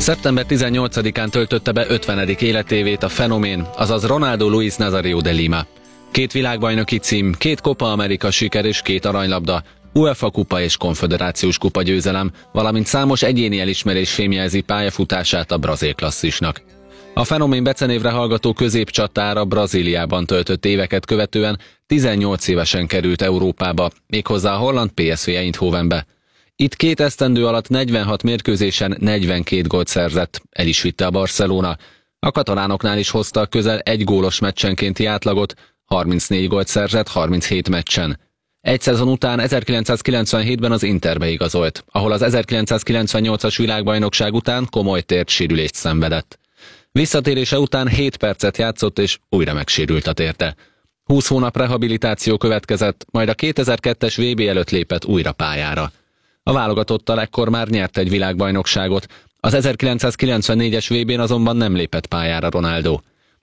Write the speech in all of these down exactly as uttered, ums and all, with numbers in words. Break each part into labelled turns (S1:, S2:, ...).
S1: szeptember tizennyolcadikán töltötte be ötvenedik életévét a fenomén, azaz Ronaldo Luis Nazario de Lima. Két világbajnoki cím, két Copa America siker és két aranylabda, UEFA kupa és konföderációs kupa győzelem, valamint számos egyéni elismerés fémjelzi pályafutását a brazil klasszisnak. A fenomén becenévre hallgató középcsatára Brazíliában töltött éveket követően tizennyolc évesen került Európába, méghozzá a holland pé es vé Eindhovenbe. Itt két esztendő alatt negyvenhat mérkőzésen negyvenkét gólt szerzett, el is vitte a Barcelona. A katalánoknál is hozta a közel egy gólos meccsenkénti átlagot, harmincnégy gólt szerzett harminchét meccsen. Egy szezon után ezerkilencszázkilencvenhétben az Interbe igazolt, ahol az ezerkilencszázkilencvennyolcas világbajnokság után komoly térdsérülést szenvedett. Visszatérése után hét percet játszott és újra megsérült a térde. húsz hónap rehabilitáció következett, majd a kétezer-kettes vé bé előtt lépett újra pályára. A válogatottal ekkor már nyert egy világbajnokságot, az ezerkilencszázkilencvennégyes vé bén azonban nem lépett pályára Ronaldo.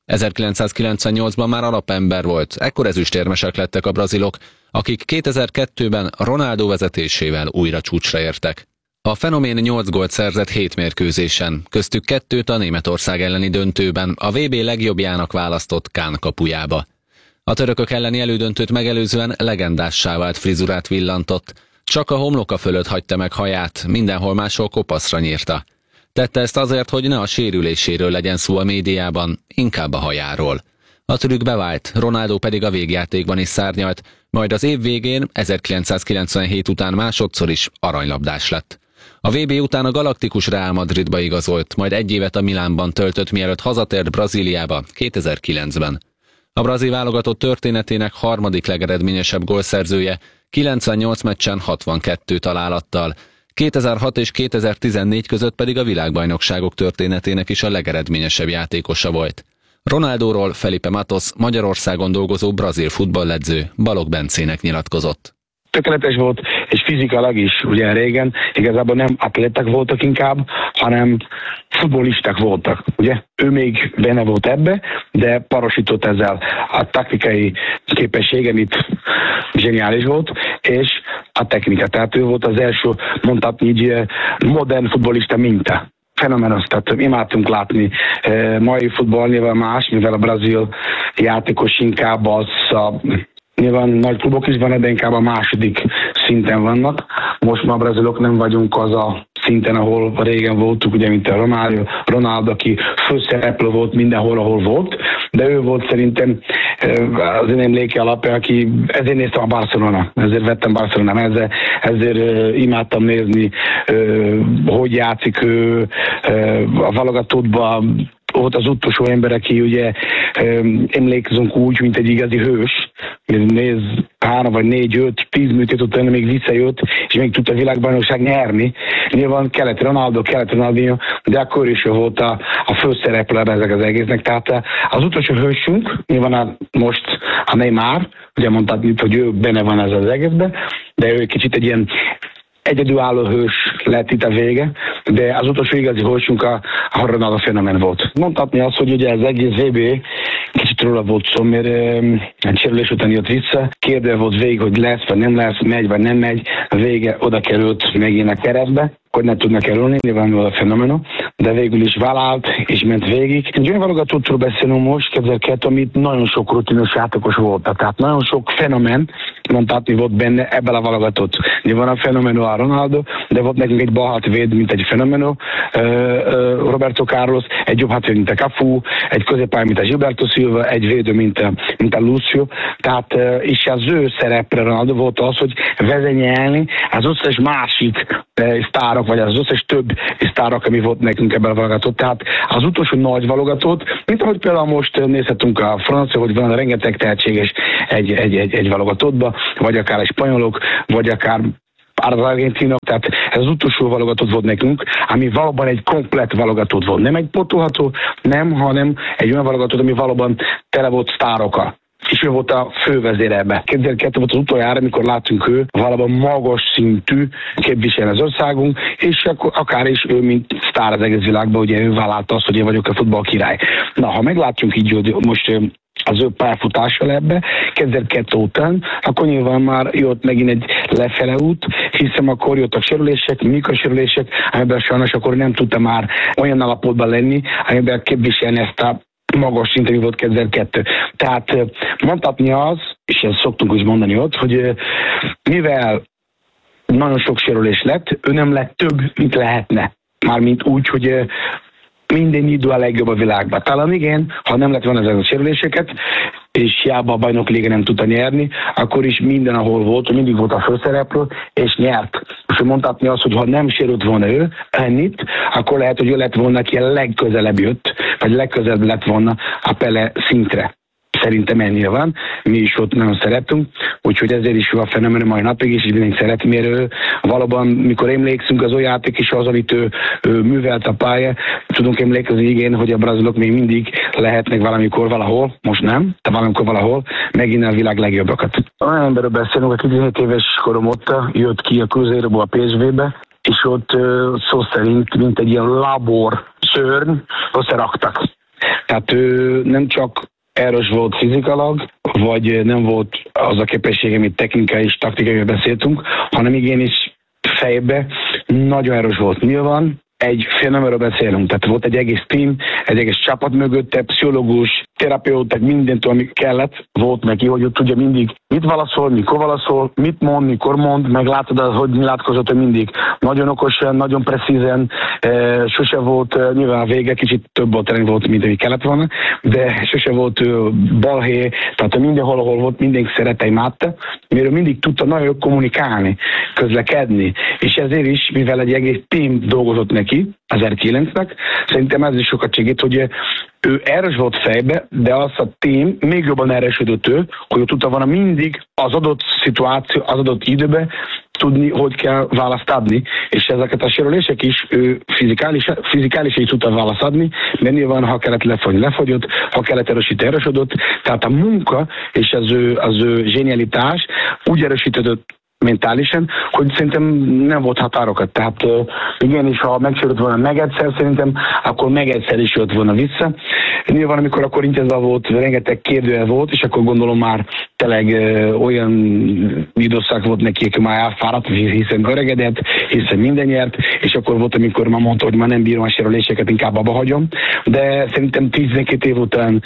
S1: ezerkilencszázkilencvennyolcban már alapember volt, ekkor ezüstérmesek lettek a brazilok, akik kétezer-kettőben Ronaldo vezetésével újra csúcsra értek. A fenomén nyolc gólt szerzett hét mérkőzésen, köztük kettőt a Németország elleni döntőben, a vé bé legjobbjának választott Kahn kapujába. A törökök elleni elődöntőt megelőzően legendássá vált frizurát villantott, csak a homloka fölött hagyta meg haját, mindenhol máshol kopaszra nyírta. Tette ezt azért, hogy ne a sérüléséről legyen szó a médiában, inkább a hajáról. A trükk bevált, Ronaldo pedig a végjátékban is szárnyalt, majd az év végén ezerkilencszázkilencvenhét után másodszor is aranylabdás lett. A vé bé után a galaktikus Real Madridba igazolt, majd egy évet a Milánban töltött, mielőtt hazatért Brazíliába kétezer-kilencben. A brazil válogatott történetének harmadik legeredményesebb gólszerzője, kilencvennyolc meccsen hatvankettő találattal, kétezer-hat és kétezer-tizennégy között pedig a világbajnokságok történetének is a legeredményesebb játékosa volt. Ronaldóról Felipe Matos, Magyarországon dolgozó brazil futballedző Balogh Bencének nyilatkozott.
S2: Tökéletes volt, és fizikailag is, ugye régen igazából nem atléták voltak inkább, hanem futbollisták voltak, ugye? Ő még benne volt ebbe, de parosított ezzel. A taktikai képessége, amit zseniális volt, és a technika. Tehát ő volt az első, mondhatni így, modern futballista minta. Fenomenos, tehát imádtunk látni. E, mai futball nyilván más, mivel a brazil játékos inkább az a nyilván nagy klubok is van, de inkább a második szinten vannak. Most már a brazilok nem vagyunk az a szinten, ahol régen voltunk, ugye, mint a Ronaldo, Ronaldo, aki főszereplő volt mindenhol, ahol volt, de ő volt szerintem az én emléke alapján, aki ezért néztem a Barcelona, ezért vettem Barcelona, ezért, ezért imádtam nézni, hogy játszik ő a válogatottban. Volt az utolsó ember, aki ugye emlékezünk úgy, mint egy igazi hős. Néz, három vagy négy, öt, tíz műtét utána még visszajött, és még tudta a világbajnokság nyerni. Nyilván kellett Ronaldo, kellett Ronaldinho, de akkor is volt a, a főszereplő ezek az egésznek. Tehát az utolsó hősünk, nyilván a, most a Neymar, ugye mondtad, hogy ő benne van ez az egészben, de ő kicsit egy ilyen egyedülálló hős lett itt a vége, de az utolsó igazi hősünk a, a Ronaldo fenomen volt. Mondhatni azt, hogy ugye az egész vé bé kicsit róla volt szó, mert egy sérülés után jött vissza, kérdő volt végig, hogy lesz, vagy nem lesz, megy, vagy nem megy, a vége oda került megint a keresztbe, hogy ne tudnak kerülni, nyilván a fenomeno, de végül is vállalt, és ment végig. Egy olyan válogatottról beszélünk most, kétezer-kettő, amit nagyon sok rutinos játékos volt, tehát nagyon sok fenomen, mondhatni volt benne ebben a válogatott. Nyilván a fenomeno a Ronaldo, de volt nekünk egy balhati véd, mint egy fenomeno, Roberto Carlos, egy jobb hátvéd, mint a Cafu, egy középpály, mint a Gilberto Silva, egy védő, mint a, mint a Lucio. Tehát, és az ő szerepre Ronaldo volt az, hogy vezényelni az összes másik sztárok, vagy az összes több sztárok, ami volt nekünk ebben a válogatott. Tehát az utolsó nagy válogatott, mint ahogy például most nézhetünk a francia, hogy van rengeteg tehetséges egy, egy, egy, egy válogatottba, vagy akár egy spanyolok, vagy akár az argentinok, tehát ez az utolsó válogatott volt nekünk, ami valóban egy komplett válogatott volt. Nem egy potolható, nem, hanem egy olyan válogatott, ami valóban tele volt sztárokkal. És ő volt a fővezér ebbe. kétezer-kettő volt az utoljára, amikor láttunk ő valóban magas szintű képviselni az országunk, és akkor akár is ő, mint sztár az egész világban, ugye ő vállalta azt, hogy én vagyok a futball király. Na, ha meglátjuk így, hogy most az ő pályafutással ebbe, kétezer-kettő után, akkor nyilván már jött megint egy lefele út, hiszem akkor jöttek sérülések, mikrosérülések, amiben sajnos akkor nem tudta már olyan állapotban lenni, amiben képviselni ezt a magas szinten, mi volt kétezer-kettő. Tehát mondhatni az, és ezt szoktunk is mondani ott, hogy mivel nagyon sok sérülés lett, ő nem lett több, mint lehetne. Mármint úgy, hogy minden idő a legjobb a világban. Talán igen, ha nem lett volna ezek a sérüléseket, és hiába a bajnok liga nem tudta nyerni, akkor is minden, ahol volt, mindig volt a főszereplő, és nyert. És mondhatni azt, hogy ha nem sérült volna ő ennyit, akkor lehet, hogy ő lett volna, aki a legközelebb jött, vagy legközelebb lett volna a Pele szintre. Szerintem ennél van, mi is ott nagyon szeretünk, úgyhogy ezért is jó a fenomen mai napig, és mindenki szeret, mert ő, valóban, mikor emlékszünk az olyan játék is az, amit ő, ő művelt a pálya, tudunk emlékezni, igen, hogy a brazilok még mindig lehetnek valamikor valahol, most nem, de valamikor valahol, megint a világ legjobbakat. Olyan emberről beszélünk, aki tizenhét éves korom ott jött ki a Cruzeiro-ból a pé es vé-be, és ott szó szerint, mint egy ilyen labor szörny, összeraktak. Tehát ő nem csak erős volt fizikalag, vagy nem volt az a képessége, amit technikai és taktikai beszéltünk, hanem igenis fejbe nagyon erős volt. Nyilván egy fenomenről beszélünk, tehát volt egy egész team, egy egész csapat mögötte, pszichológus, terapeuták, mindent, ami kellett, volt neki, hogy ő tudja mindig mit válaszol, mikor válaszol, mit mond, mikor mond, meg látod, hogy nyilatkozott mindig. Nagyon okosan, nagyon precízen, e, sose volt, e, nyilván a vége kicsit több volt, volt, mint ami kellett volna, de sose volt e, balhé, tehát mindenhol, ahol volt, mindenki szerette, imádta, mert ő mindig tudta nagyon kommunikálni, közlekedni, és ezért is, mivel egy egész team dolgozott neki, az er kilencnek, szerintem ez is sokat segít, hogy ő erős volt fejbe, de az a team még jobban erősödött ő, hogy ő tudta volna mindig az adott szituáció, az adott időben tudni, hogy kell választ adni, és ezeket a sérülések is ő fizikális, fizikális is tudta választ adni, mert nyilván, ha kellett lefogyni, lefogyott, ha kellett erősíteni, erősödött, tehát a munka és az ő, az ő zsenialitás úgy erősítődött mentálisan, hogy szerintem nem volt határokat. Tehát igenis, ha megsérült volna meg egyszer, szerintem akkor meg egyszer is jött volna vissza. Nyilván, amikor a Corinthiansban volt, rengeteg kérdőjel volt, és akkor gondolom már tényleg olyan időszak volt neki, hogy már elfáradt, hiszen öregedett, hiszen minden nyert, és akkor volt, amikor már mondta, hogy már nem bírom a sérüléseket, inkább abba hagyom. De szerintem tizenkét év után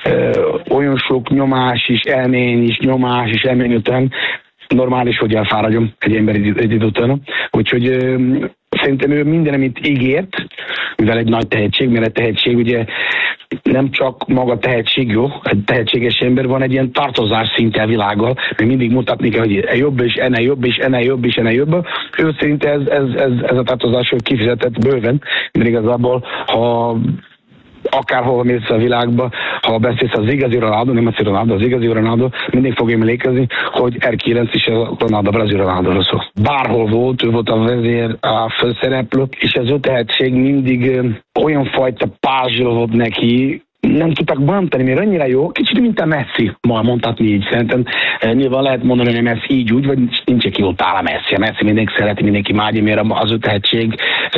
S2: olyan sok nyomás és elmény és nyomás és elmény után normális, hogy elfáradjon egy ember egy, egy idő után. Úgyhogy ö, szerintem ő minden, amit ígért, mivel egy nagy tehetség, mert a tehetség ugye nem csak maga tehetség jó, egy tehetséges ember, van egy ilyen tartozás szintje a világgal, mert mindig mutatni kell, hogy jobb és ennél jobb és ennél jobb és ennél jobb. Ő szerint ez, ez, ez, ez a tartozás kifizetett bőven, mert igazából, ha akárhol mész a világba, ha beszélsz az igazi Ronaldo, nem az Ronaldo, az igazi Ronaldo, mindig fog emlékezni, hogy er kilenc is a Ronaldo, a brazil Ronaldo szó. Bárhol volt, ő volt a vezér, a főszereplő, és az ő tehetség mindig olyan fajta pázsol volt neki, nem tudtak bántani, mert annyira jó, kicsit mint a Messi, ma mondhatni így. Szerintem nyilván lehet mondani, hogy a Messi így úgy, vagy nincs ki ott áll a Messi. A Messi mindenki szereti, mindenki imádja, mert az ő tehetség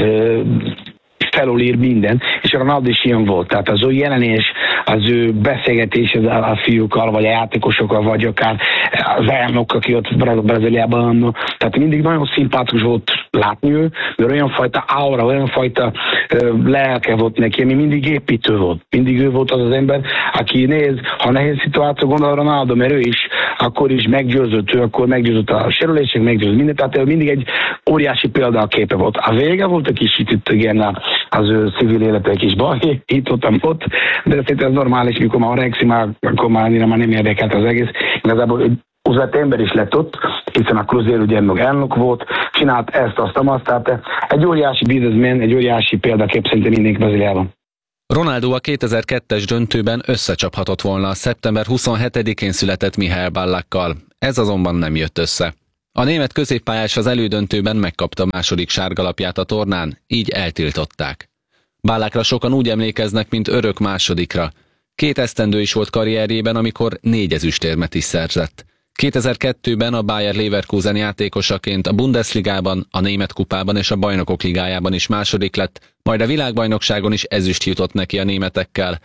S2: felülír minden, és a Ronaldo is ilyen volt. Tehát az ő jelenés, az ő beszélgetés a fiúkkal, vagy a játékosokkal, vagy akár az elnök, aki ott Brazíliában, tehát mindig nagyon szimpatikus volt látni ő, mert olyan fajta aura, olyan fajta uh, lelke volt neki, ami mindig építő volt. Mindig ő volt az az ember, aki néz, ha nehéz szituáció, gondol a Ronaldo, mert ő is, akkor is meggyőzött, ő akkor meggyőzött a sérülések, meggyőzött mindent, tehát ő mindig egy óriási példa a képe volt. A vége volt egy kicsit itt igen az ő civil élete kis baj, itt ott, ott, de szerintem ez normális, mikor már öregszik, már, akkor már, már nem érdekelt az egész. Igazából egy üzleti ember is lett ott, hiszen a Cruzeiro ugye meg elnök volt, csinált ezt, azt, azt, tehát egy óriási businessman, egy óriási példakép szerintem mindenki Brazíliában.
S1: Ronaldo a kétezer-kettes döntőben összecsaphatott volna a szeptember huszonhetedikén született Mihály Ballakkal. Ez azonban nem jött össze. A német középpályás az elődöntőben megkapta második sárgalapját a tornán, így eltiltották. Ballákra sokan úgy emlékeznek, mint örök másodikra. Két esztendő is volt karrierjében, amikor négy ezüstérmet is szerzett. kétezer-kettőben a Bayer Leverkusen játékosaként a Bundesligában, a Német kupában és a Bajnokok ligájában is második lett, majd a világbajnokságon is ezüst jutott neki a németekkel.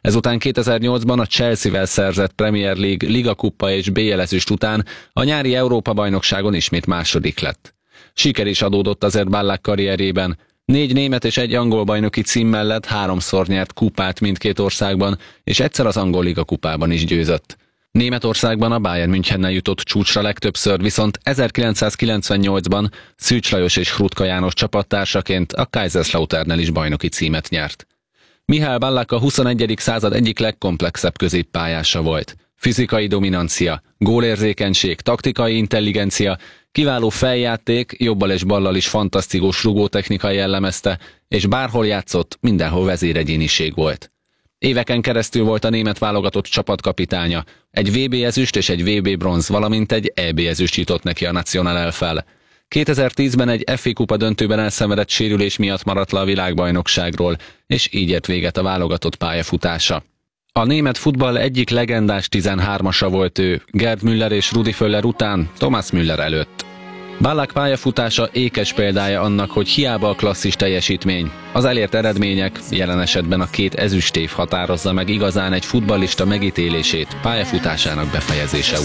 S1: Ezután kétezer-nyolcban a Chelsea-vel szerzett Premier League, Liga Kupa és bé el ezüst után a nyári Európa-bajnokságon ismét második lett. Siker is adódott azért Ballack karrierjében. Négy német és egy angol bajnoki cím mellett háromszor nyert kupát mindkét országban, és egyszer az angol Liga kupában is győzött. Németországban a Bayern Münchennel jutott csúcsra legtöbbször, viszont ezerkilencszázkilencvennyolcban Szűcs Lajos és Hrutka János csapattársaként a Kaiserslauternnél is bajnoki címet nyert. Mihály Ballack a huszonegyedik század egyik legkomplexebb középpályása volt. Fizikai dominancia, gólérzékenység, taktikai intelligencia, kiváló feljáték, jobbal és ballal is fantasztikus rugótechnika jellemezte, és bárhol játszott, mindenhol vezéregyéniség volt. Éveken keresztül volt a német válogatott csapatkapitánya, egy vé bé ezüst és egy vé bé bronz, valamint egy é bé ezüst jutott neki a Nacional elfel. kétezer-tízben egy ef á kupa döntőben elszenvedett sérülés miatt maradt le a világbajnokságról, és így ért véget a válogatott pályafutása. A német futball egyik legendás tizenhármasa volt ő, Gerd Müller és Rudi Völler után, Thomas Müller előtt. Ballack pályafutása ékes példája annak, hogy hiába a klasszis teljesítmény, az elért eredmények, jelen esetben a két ezüstév határozza meg igazán egy futballista megítélését pályafutásának befejezése